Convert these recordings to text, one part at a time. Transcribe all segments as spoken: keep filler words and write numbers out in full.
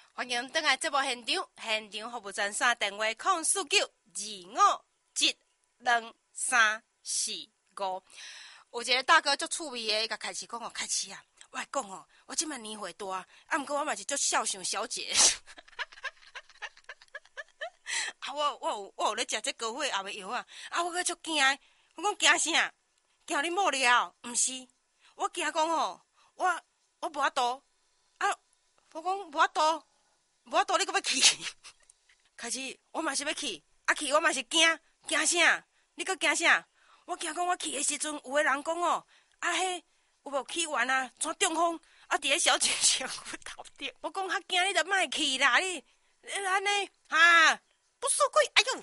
欢迎登来节目现场，现场服务专线电话零四九二五一二三四五。有一个大哥足趣味的，伊甲开始讲哦，开始啊，我来讲哦，我即摆年岁大，啊，毋过我嘛是足孝顺小姐。啊，我我有我有咧食这高血压的药啊，啊，我阁足惊，我讲惊啥？惊你无了？毋是，我惊讲吼，我我无法度，啊，我讲无法度，无法度，你阁要去？开始我嘛是要去，啊去我嘛是惊，惊啥？你阁惊啥？我惊讲我去的时阵，有个人讲哦，啊迄有无去完啊，怎中风？啊，伫咧小姐姐我头顶，我讲较惊，你著莫去啦，你你安尼哈，不输鬼，哎呦！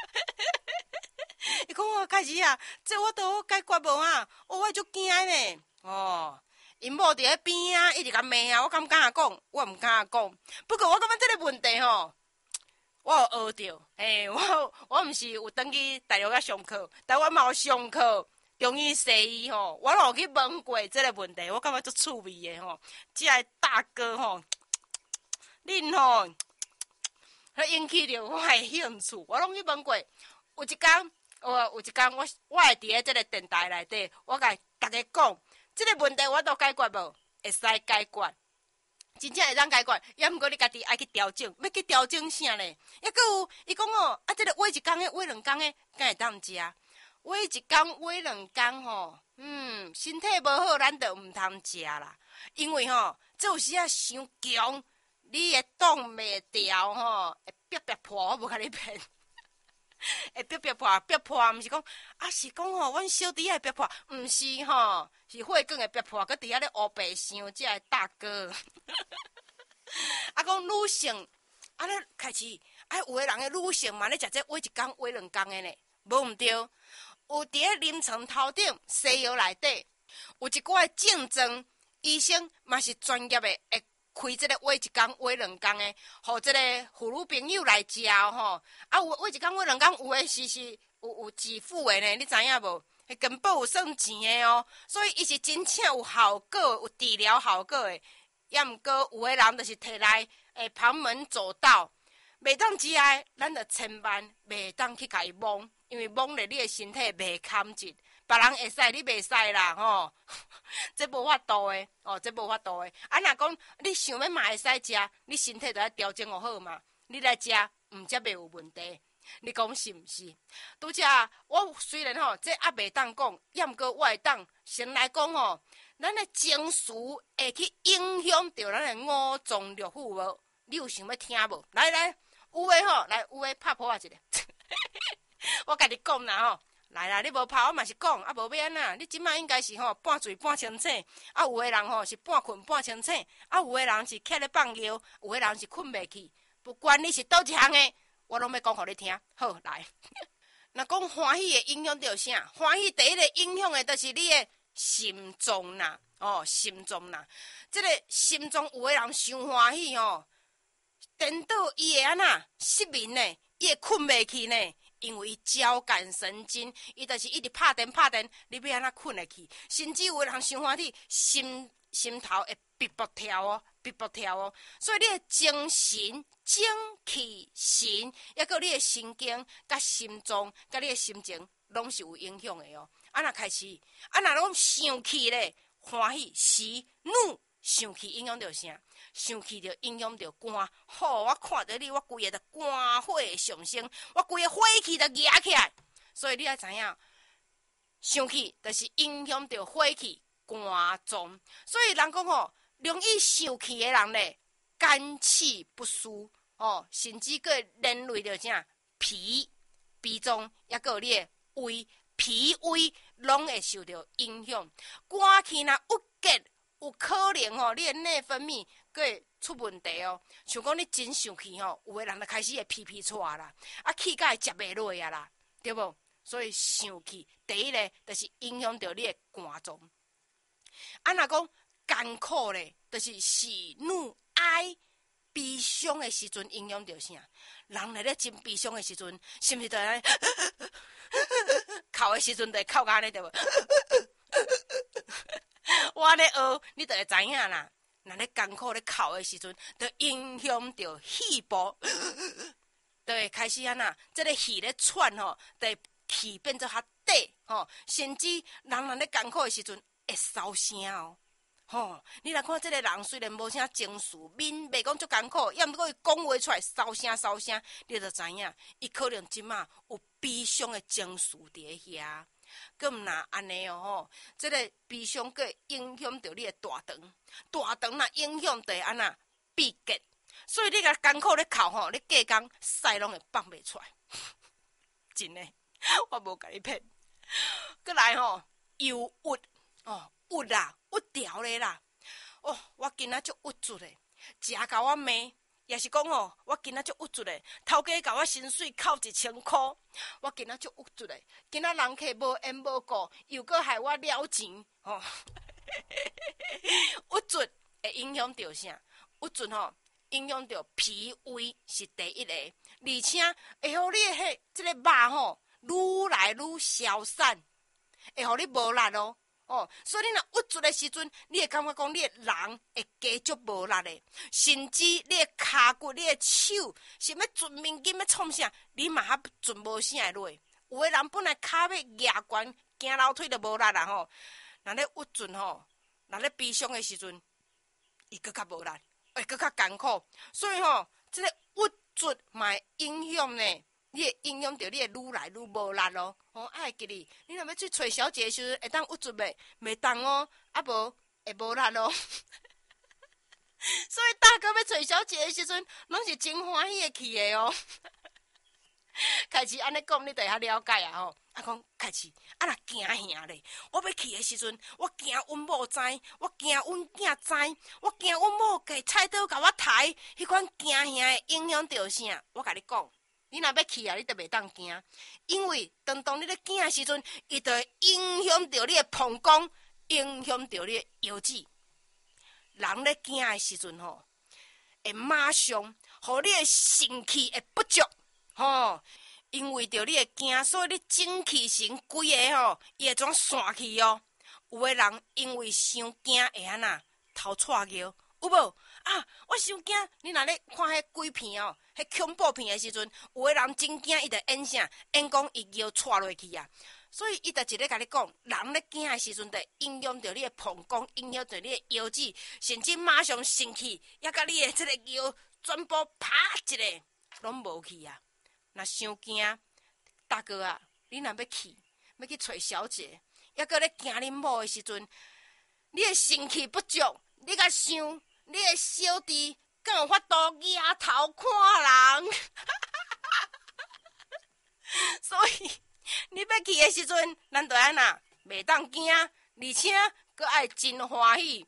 伊讲我开始啊，这我都解决无啊，哦，我足惊呢。哦，因某伫咧边啊，一直甲骂啊，我敢敢讲，我毋敢讲。不过我感觉这个问题吼。我有学着，嘿，我我毋是有登去大陆遐上课，但我嘛有上课中医西医吼，我有去问过这个问题，我感觉足趣味的吼。这个大哥吼，恁吼，迄引起着我的兴趣，我拢去问过。有一天，呃，有一天我我会伫咧这个电台内底，我甲大家讲，这个问题我都解决无，会使解决。真正会当解决，也毋过你家己爱去调整，要去调整啥呢？抑阁有，伊讲哦，啊，这个话一工的，话两工的，敢会当食？话一工，话两工吼，嗯，身体无好，咱就毋通食啦。因为吼，这有时啊伤强，你会挡袂牢吼，会憋憋破，我无甲你骗。会憋憋破，憋破，毋是讲啊，是讲吼，阮小弟会憋破，毋是吼，是血管会憋破，佮伫遐咧乌白相，即个大哥。啊，讲女性，啊咧开始，啊有个人诶女性嘛咧食这话一工话两工诶呢，无毋对。有伫咧临床头顶西药内底，有一寡诶症状，医生嘛是专业诶，会开即个话一工话两工诶，互即个妇女朋友来食吼。啊，有话一工话两工，有诶是是有有自付诶呢，你知影无？迄根本有算钱诶哦，所以伊是真正有效果，有治疗效果诶。也毋过有诶人就是摕来诶旁门左道，袂当食诶，咱着千万袂当去甲伊摸，因为摸咧你诶身体袂堪值。别人会使，你袂使啦吼，这无法度诶，哦，这无法度诶。啊，若讲你想要嘛会使食，你身体着要调整好嘛，你来食，毋则袂有问题。你讲是毋是？拄则我虽然吼，这还袂当讲，也毋过我会当先来讲吼，咱诶情绪会去影响着咱诶五脏六腑无？你有想要听无？来来，有诶吼，来有诶拍破啊一个，我甲你讲啦吼。来啦，你无拍我嘛是讲，啊无要安那？你即摆应该是吼半醉半清醒，啊有个人吼是半困半清醒，啊有个人是徛咧放尿，有个人是困袂去。不管你是倒一项诶，我拢要讲互你听。好来，若讲欢喜会影响到啥？欢喜第一个影响诶，就是你诶心脏啦，哦心脏啦，即、这个心脏有个人伤欢喜吼，颠倒伊会安那失眠呢，伊会困袂去呢。因为伊交感神经，伊就是一直拍电拍电，你要安怎困会去？甚至有个人伤欢喜，心心头会逼迫跳哦，逼迫跳哦。所以你的精神、精气神，抑个你的神经、甲心脏、甲你的心情，拢是有影响的哦。啊，若开始，啊，若拢生气咧，欢喜、喜、怒。生气影响到啥？生气就影响到肝。好，我看到你，我规个就肝火上升，我规个火气就压起来。所以你要知影，生气就是影响到火气、肝脏。所以人讲吼，容易生气的人咧，肝气不舒哦，甚至个连累到啥脾、脾脏，也个有你的胃、脾胃拢会受到影响。肝气若郁结。有可能吼，你的内分泌佫会出问题哦。像讲你真生气吼，有个人就开始会皮皮喘啦，啊气甲会接袂落啊啦，对无？所以生气第一个就是影响到你的肝脏。啊，若讲艰苦咧，就是喜怒哀悲伤的时阵影响到啥？人来咧真悲伤的时阵，是毋是就安尼？哭的时阵就会哭甲安尼对无？我咧学，你就会知影啦。 若咧艰苦咧哭的时阵，就影响着肺部，就会开始安那，即个气咧喘吼，就会气变做较短吼，甚至人若咧艰苦的时阵会烧声哦。吼，你来看即个人虽然无啥情绪，面袂讲足艰苦，也毋过伊讲话出来烧声烧声，你就知影，伊可能即马有悲伤的情绪伫咧遐。佮毋若安尼哦吼，即个悲伤佮影响着你的大肠，大肠若影响着安那闭结，所以你甲艰苦咧哭吼，你隔工屎拢会放袂出来，真诶，我无甲你骗。佮来吼，忧郁哦。郁啦，郁条咧啦！哦，我今仔足郁住咧，食甲我骂，也是讲哦，我今仔足郁住咧，头家甲我薪水扣一千箍，我今仔足郁住咧，今仔人客无缘无故，又搁害我了钱，吼、哦！郁住会影响到啥？郁住吼，影响到脾胃是第一个，而且会互你迄即个肉吼愈来愈消散，会互你无力哦。哦，所以你若郁住的时阵，你会感觉讲你的人会加足无力的，甚至你的骹骨、你的手是要存面筋要创啥，你嘛还存无啥落。有的人本来骹要压悬，行楼梯就无力啦吼。若咧郁住吼，若咧悲伤的时阵，伊搁较无力，会搁较艰苦。所以吼，即、这个郁住嘛会影响呢。你会影响到你会愈来愈无力咯。哦，爱记哩，你若要去找小姐的时阵，会当郁住袂？袂当哦，啊无会无力咯。所以大哥要找小姐的时阵，拢是真欢喜的去的哦。开始安尼讲，你就较了解啊吼。啊讲开始，啊若惊吓咧，我要去的时阵，我惊阮某知，我惊阮囝知，我惊阮某摕菜刀甲我抬，迄款惊吓的影响到啥？我甲你讲。你若要去啊，你就袂当惊，因为当当你咧惊的时阵，伊就会影响到你的膀胱，影响到你的腰子。人咧惊的时阵吼，会马上，互你的肾气会不足，吼，因为着你会惊，所以你精气神规个吼，伊会怎散去哦。有的人因为伤惊会安那头错腰。有无啊？我伤惊！你若咧看迄鬼片哦，迄恐怖片的时阵，有的人真惊，伊就演啥？演讲伊腰错落去啊！所以伊就一直甲你讲，人咧惊的时阵，就影响到你的膀胱，影响到你的腰子，甚至马上生气，也甲你的即个腰全部啪一个拢无去啊！若伤惊，大哥啊，你若要去，要去找小姐，也搁咧惊恁某的时阵，你的肾气不足，你甲想。你的小弟敢有法度仰头看人？所以你要去的时阵，咱就安那袂当惊，而且阁爱真欢喜。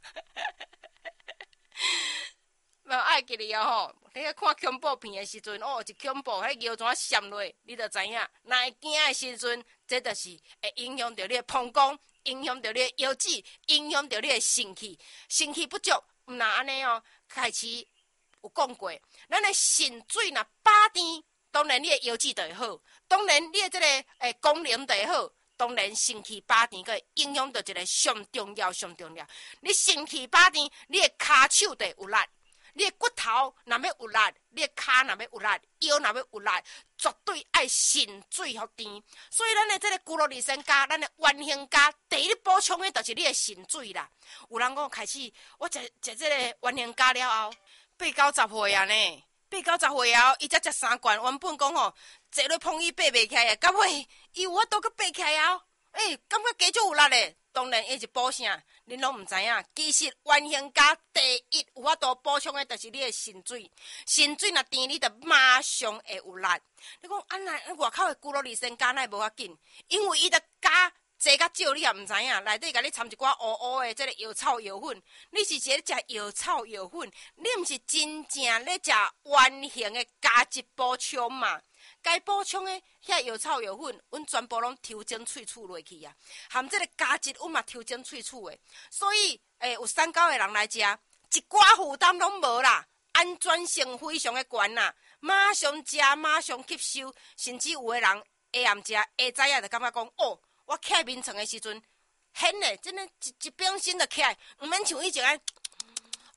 无爱记哩哦吼，你咧看恐怖片的时阵，哦，一恐怖，迄腰怎闪落，你就知影。若会惊的时阵，这就是会影响到你的膀胱，影响到你的腰子，影响到你的肾气，肾气不足。毋若安尼哦，开始有讲过，咱的肾水若饱甜，当然你的腰子就会好，当然你的这个诶功能就会好，当然肾气饱甜个影响到一个上重要、上重要。你肾气饱甜，你的骹手就有力，你的骨头若要有力，你的骹若要有力，腰若要有力，绝对爱肾水互甜。所以咱的这个骨肉二仙家，咱的原型家，第一补充的就是你的肾水啦。有人讲开始，我食食这个原型家了后，八九十岁啊呢，八九十岁后，伊才食三罐。原本讲吼，坐咧碰伊爬袂起来，到尾伊有法度去爬起来后，诶、欸，感觉加足有力咧。当然，伊是补啥，恁拢毋知影。其实原型家第一有法度补充的，就是你的肾水。肾水若甜，你就马上会有力。你讲啊，那外口的骨肉二仙家奈无要紧，因为伊的家坐较少，你也毋知影。内底甲你掺一寡乌乌的这个药草药粉，你是伫咧食药草药粉，你毋是真正咧食原型的价值补充嘛？该补充的遐药草药粉，阮全部拢抽精萃取落去啊，含这个价值，阮嘛抽精萃取的。所以，诶、欸，有三高的人来食，一寡负担拢无啦，安全性非常的悬啦，马上食，马上吸收，甚至有的人下暗食，下早仔就感觉讲，哦，我起眠床的时阵，显嘞，真诶一一병心就起来，毋免像以前安。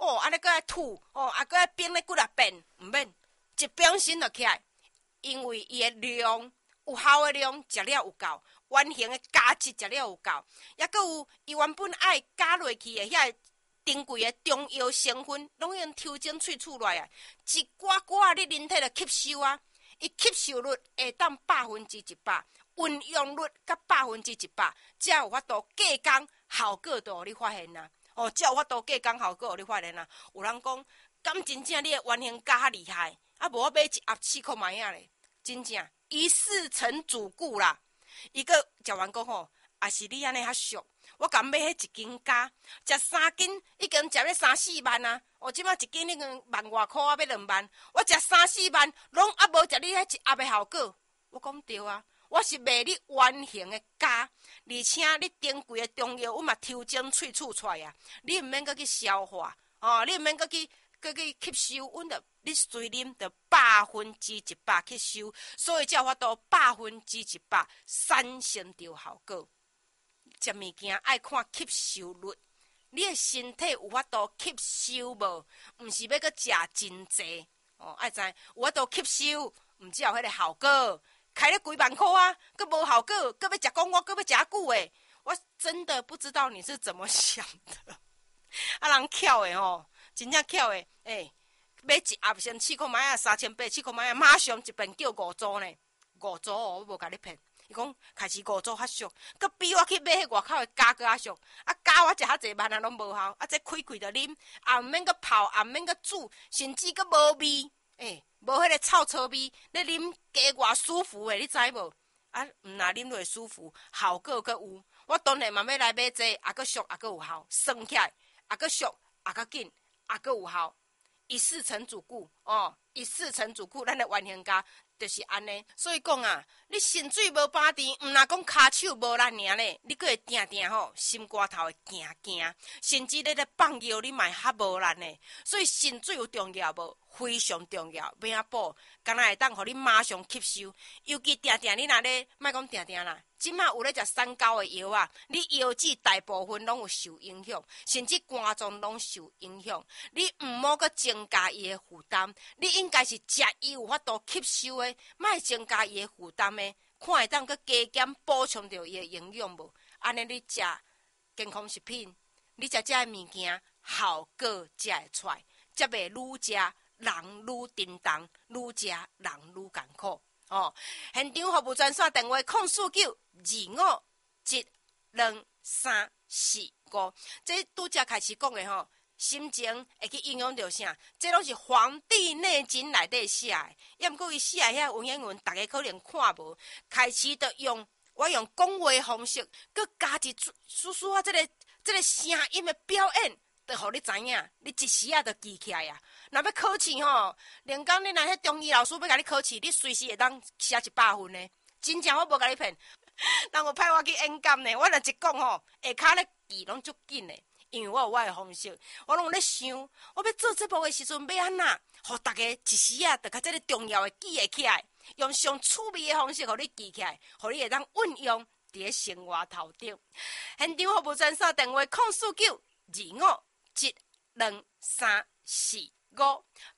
哦，安尼搁爱吐，哦，啊搁爱冰咧几啊遍，毋免一冰身就起来，因为伊的量有效的量食了有够，原型的价值食了有够，也搁有伊原本爱加落去的遐珍贵的中药成分，拢用抽精萃取来啊，一寡寡你人体就吸收啊，伊吸收率会当百分之一百。运用率甲百分之一百，才有法度加工效果，都互你发现啦。哦，才有法度加工效果，互你发现啦。有人讲，敢真正你的原型加较厉害，啊无我买一盒四块卖啊咧，真正一试成主顾啦。伊个食完讲吼，也是你安尼较俗，我敢买迄一斤加，食三斤已经食咧三四万啊。哦，即摆一斤已经万外箍啊，要两万，我食三四万，拢啊无食你迄一盒的效果。我讲对啊。我是卖你原形的家，而且你珍贵的中药，我嘛抽精萃取出来啊！你毋免搁去消化，哦，你毋免搁去搁去吸收，阮着你随啉着百分之一百吸收，所以才有法度百分之一百产生着效果。食物件爱看吸收率，你的身体有法度吸收无？毋是要搁食真济哦，爱知有法度吸收，毋只有迄个效果。开了几万块啊，佫无效果，佫要食讲我，佫要食久诶，我真的不知道你是怎么想的。啊，人巧诶吼，真正巧诶，诶、欸，买一盒先四块买啊，三千八，四块买啊，马上一遍叫五组呢，五组哦，我无甲你骗。伊讲开始五组较俗，佫比我去买迄外口诶加佫较俗，啊加我食较济万啊拢无效，啊这开开着啉，也毋免佫泡，也毋免佫煮，甚至佫无味，诶、欸。无迄个臭臭味，你啉加偌舒服诶，你知无？啊，毋若啉落舒服，效果阁有。我当然嘛要来买这，也阁俗，也阁有效，算起来也阁俗，也阁紧，也阁有效。一试成主顾哦，一试成主顾，咱的原型家就是安尼。所以讲啊，你肾水无饱甜，毋若讲骹手无力尔咧，你阁会定定吼，心肝头会惊惊，甚至你咧放尿你嘛较无力呢。所以肾水有重要无？非常重要，要安补，敢若会当互你马上吸收。尤其定定你若咧，莫讲定定啦，即马有咧食三高的药啊，你腰子大部分拢有受影响，甚至肝脏拢受影响。你毋好阁增加伊的负担，你应该是食伊有法度吸收的，莫增加伊的负担的，看会当阁加减补充着伊的营养无？安尼你食健康食品，你食这物件效果才会出来，才袂愈食。人愈沉重，愈食人愈艰苦哦。现场服务专线电话：零四九二五一两三四五。这拄则开始讲的吼，心情会去影响到啥？这拢是《黄帝内经》内底写的，也毋过伊写遐文言文，大家可能看无。开始就用我用讲话方式，佮加一丝丝啊，这个这个声音的表演。就互你知影，你一时啊就记起来啊。若要考试吼，连讲你若迄中医老师要甲你考试，你随时会当写一百分呢。真正我无甲你骗，人有派我去演讲呢，我若一讲吼，下骹咧记拢足紧的，因为我有我的方式，我拢咧想，我要做这部的时阵要安那，互大家一时啊，就甲这个重要的记会起来，用上趣味的方式互你记起来，互你会当运用伫咧生活头顶。现场服务专线电话：零四九二五。一两三四五，